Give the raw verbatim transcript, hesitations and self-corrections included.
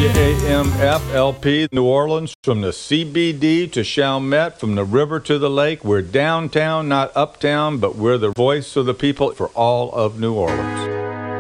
W A M F L P, New Orleans, from the C B D to Chalmette, from the river to the lake. We're downtown, not uptown, but we're the voice of the people for all of New Orleans.